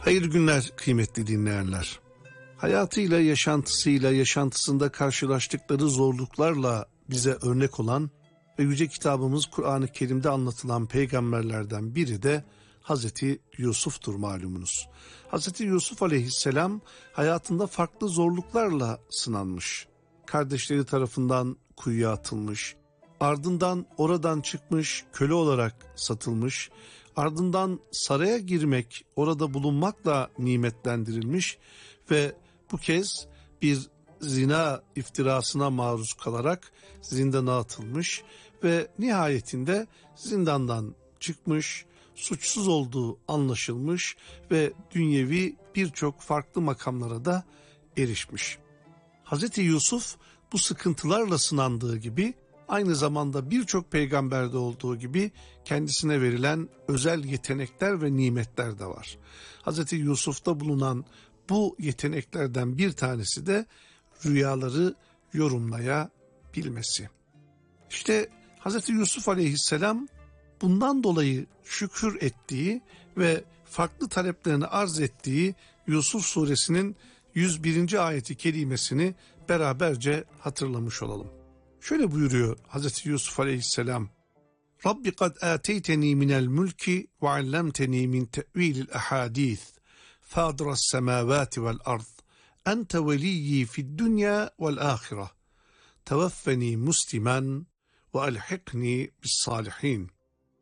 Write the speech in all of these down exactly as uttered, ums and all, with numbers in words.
Hayırlı günler kıymetli dinleyenler. Hayatıyla, yaşantısıyla, yaşantısında karşılaştıkları zorluklarla bize örnek olan ve yüce kitabımız Kur'an-ı Kerim'de anlatılan peygamberlerden biri de Hazreti Yusuf'tur malumunuz. Hazreti Yusuf aleyhisselam hayatında farklı zorluklarla sınanmış. Kardeşleri tarafından kuyuya atılmış, ardından oradan çıkmış, köle olarak satılmış, ardından saraya girmek, orada bulunmakla nimetlendirilmiş ve bu kez bir zina iftirasına maruz kalarak zindana atılmış ve nihayetinde zindandan çıkmış, suçsuz olduğu anlaşılmış ve dünyevi birçok farklı makamlara da erişmiş. Hazreti Yusuf bu sıkıntılarla sınandığı gibi aynı zamanda birçok peygamberde olduğu gibi kendisine verilen özel yetenekler ve nimetler de var. Hazreti Yusuf'ta bulunan bu yeteneklerden bir tanesi de rüyaları yorumlayabilmesi. İşte Hazreti Yusuf aleyhisselam bundan dolayı şükür ettiği ve farklı taleplerini arz ettiği Yusuf suresinin yüz birinci ayeti kerimesini beraberce hatırlamış olalım. Şöyle buyuruyor Hazreti Yusuf aleyhisselam: Rabbi kad ateyteni minel mülki ve allemteni min te'vilil ahadith fadras semavati vel ard ente veliyyi fid dünya vel ahire tevaffeni muslimen ve elhikni bis salihin.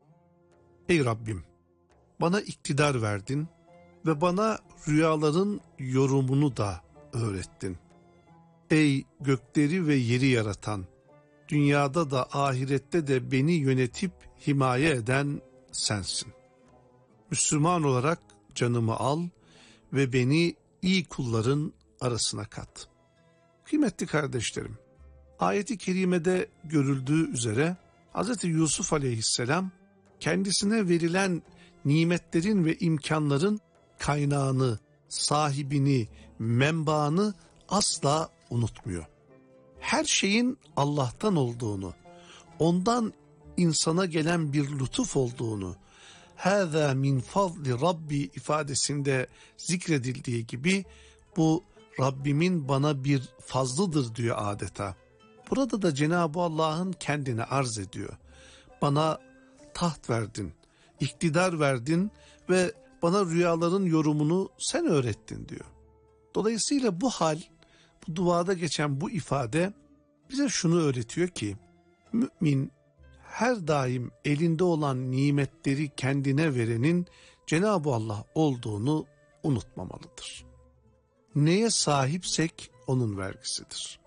Ey Rabbim, bana iktidar verdin ve bana rüyaların yorumunu da öğrettin. Ey gökleri ve yeri yaratan, dünyada da ahirette de beni yönetip himaye eden sensin. Müslüman olarak canımı al ve beni iyi kulların arasına kat. Kıymetli kardeşlerim, ayet-i kerimede görüldüğü üzere Hz. Yusuf aleyhisselam kendisine verilen nimetlerin ve imkanların kaynağını, sahibini, menbaını asla unutmuyor. Her şeyin Allah'tan olduğunu, ondan insana gelen bir lütuf olduğunu, hâzâ min fadli Rabbi ifadesinde zikredildiği gibi bu Rabbimin bana bir fazlıdır diyor adeta. Burada da Cenab-ı Allah'ın kendini arz ediyor. Bana taht verdin, iktidar verdin ve bana rüyaların yorumunu sen öğrettin diyor. Dolayısıyla bu hal, bu duada geçen bu ifade bize şunu öğretiyor ki mümin her daim elinde olan nimetleri kendine verenin Cenab-ı Allah olduğunu unutmamalıdır. Neye sahipsek onun vergisidir.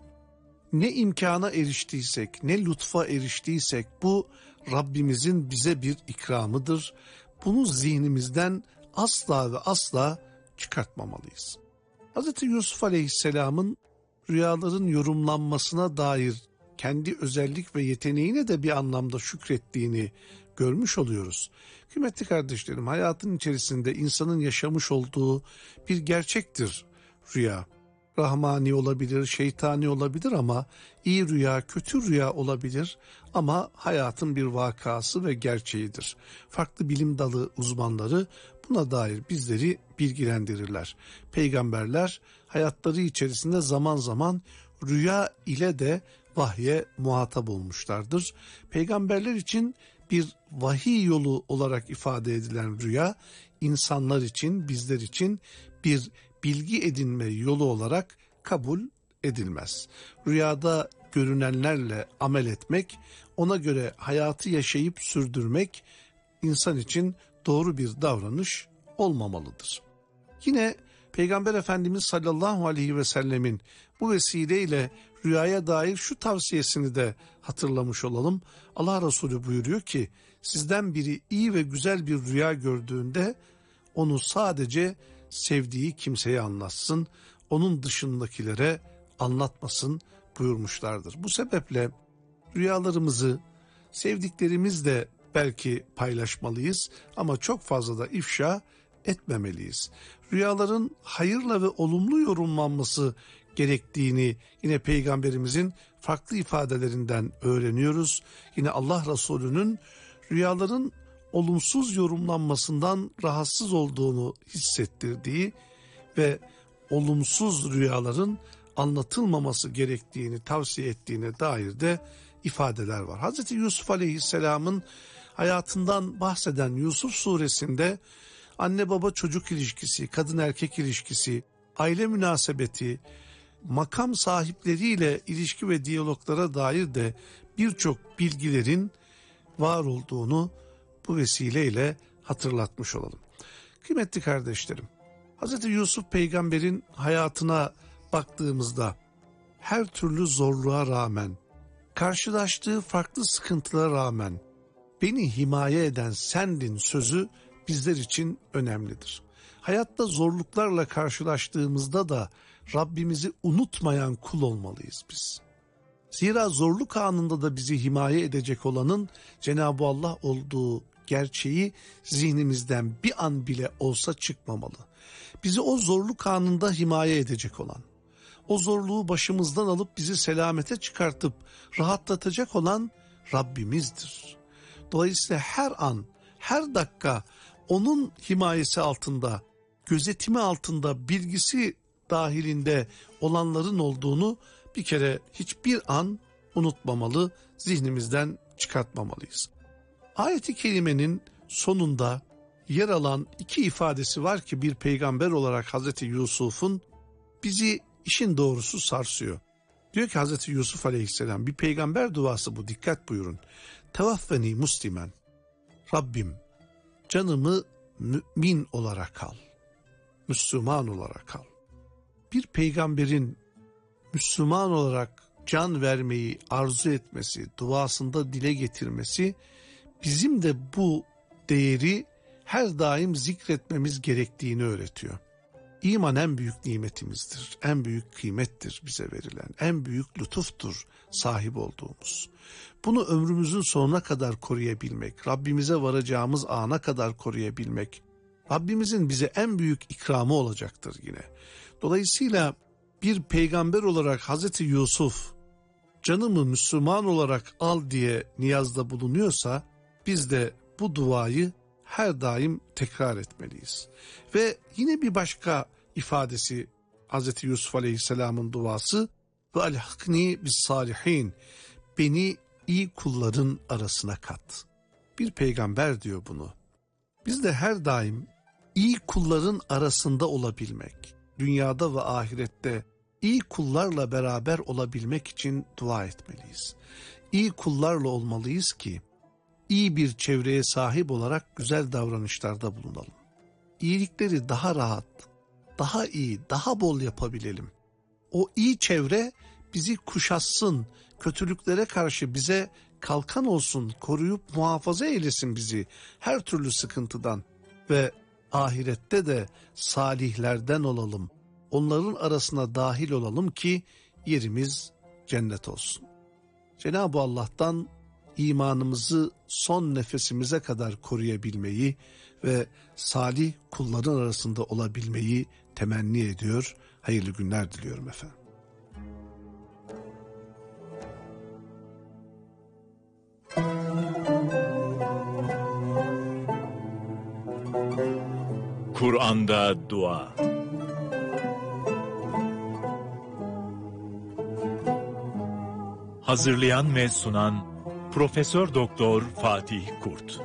Ne imkana eriştiysek, ne lütfa eriştiysek bu Rabbimizin bize bir ikramıdır. Bunu zihnimizden asla ve asla çıkartmamalıyız. Hazreti Yusuf Aleyhisselam'ın rüyaların yorumlanmasına dair kendi özellik ve yeteneğine de bir anlamda şükrettiğini görmüş oluyoruz. Kıymetli kardeşlerim, hayatın içerisinde insanın yaşamış olduğu bir gerçektir rüya. Rahmani olabilir, şeytani olabilir ama iyi rüya, kötü rüya olabilir ama hayatın bir vakası ve gerçeğidir. Farklı bilim dalı uzmanları buna dair bizleri bilgilendirirler. Peygamberler hayatları içerisinde zaman zaman rüya ile de vahye muhatap olmuşlardır. Peygamberler için bir vahiy yolu olarak ifade edilen rüya, insanlar için, bizler için bir bilgi edinme yolu olarak kabul edilmez. Rüyada görünenlerle amel etmek, ona göre hayatı yaşayıp sürdürmek insan için doğru bir davranış olmamalıdır. Yine Peygamber Efendimiz sallallahu aleyhi ve sellemin bu vesileyle rüyaya dair şu tavsiyesini de hatırlamış olalım. Allah Resulü buyuruyor ki, sizden biri iyi ve güzel bir rüya gördüğünde onu sadece sevdiği kimseye anlatsın, onun dışındakilere anlatmasın buyurmuşlardır. Bu sebeple rüyalarımızı sevdiklerimizle belki paylaşmalıyız ama çok fazla da ifşa etmemeliyiz. Rüyaların hayırla ve olumlu yorumlanması gerektiğini yine Peygamberimizin farklı ifadelerinden öğreniyoruz. Yine Allah Resulü'nün rüyaların olumsuz yorumlanmasından rahatsız olduğunu hissettirdiği ve olumsuz rüyaların anlatılmaması gerektiğini tavsiye ettiğine dair de ifadeler var. Hazreti Yusuf Aleyhisselam'ın hayatından bahseden Yusuf suresinde anne baba çocuk ilişkisi, kadın erkek ilişkisi, aile münasebeti, makam sahipleriyle ilişki ve diyaloglara dair de birçok bilgilerin var olduğunu bu vesileyle hatırlatmış olalım. Kıymetli kardeşlerim, Hazreti Yusuf peygamberin hayatına baktığımızda her türlü zorluğa rağmen, karşılaştığı farklı sıkıntılara rağmen beni himaye eden sendin sözü bizler için önemlidir. Hayatta zorluklarla karşılaştığımızda da Rabbimizi unutmayan kul olmalıyız biz. Zira zorluk anında da bizi himaye edecek olanın Cenab-ı Allah olduğu gerçeği zihnimizden bir an bile olsa çıkmamalı. Bizi o zorluk anında himaye edecek olan, o zorluğu başımızdan alıp bizi selamete çıkartıp rahatlatacak olan Rabbimizdir. Dolayısıyla her an, her dakika onun himayesi altında, gözetimi altında, bilgisi dahilinde olanların olduğunu bir kere hiçbir an unutmamalı, zihnimizden çıkartmamalıyız. Ayet-i kerimenin sonunda yer alan iki ifadesi var ki bir peygamber olarak Hazreti Yusuf'un bizi işin doğrusu sarsıyor. Diyor ki Hazreti Yusuf Aleyhisselam, bir peygamber duası bu, dikkat buyurun. Tevaffeni muslimen, Rabbim canımı mümin olarak al, Müslüman olarak al. Bir peygamberin Müslüman olarak can vermeyi arzu etmesi, duasında dile getirmesi bizim de bu değeri her daim zikretmemiz gerektiğini öğretiyor. İman en büyük nimetimizdir, en büyük kıymettir bize verilen, en büyük lütuftur sahip olduğumuz. Bunu ömrümüzün sonuna kadar koruyabilmek, Rabbimize varacağımız ana kadar koruyabilmek, Rabbimizin bize en büyük ikramı olacaktır yine. Dolayısıyla bir peygamber olarak Hazreti Yusuf, canımı Müslüman olarak al diye niyazda bulunuyorsa, biz de bu duayı her daim tekrar etmeliyiz. Ve yine bir başka ifadesi Hazreti Yusuf Aleyhisselam'ın duası, ve alhakni bis salihin, beni iyi kulların arasına kat. Bir peygamber diyor bunu. Biz de her daim iyi kulların arasında olabilmek, dünyada ve ahirette iyi kullarla beraber olabilmek için dua etmeliyiz. İyi kullarla olmalıyız ki iyi bir çevreye sahip olarak güzel davranışlarda bulunalım. İyilikleri daha rahat, daha iyi, daha bol yapabilelim. O iyi çevre bizi kuşatsın, kötülüklere karşı bize kalkan olsun, koruyup muhafaza eylesin bizi her türlü sıkıntıdan ve ahirette de salihlerden olalım. Onların arasına dahil olalım ki yerimiz cennet olsun. Cenab-ı Allah'tan imanımızı son nefesimize kadar koruyabilmeyi ve salih kulların arasında olabilmeyi temenni ediyor. Hayırlı günler diliyorum efendim. Kur'an'da dua. Hazırlayan ve sunan Profesör Doktor Fatih Kurt.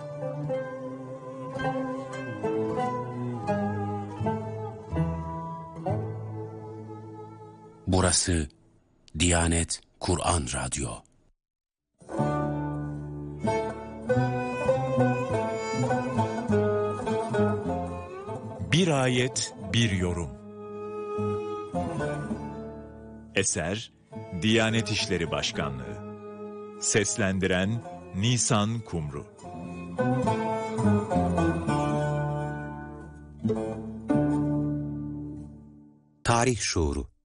Burası Diyanet Kur'an Radyo. Bir ayet, bir yorum. Eser Diyanet İşleri Başkanlığı. Seslendiren Nisan Kumru. Tarih şuuru.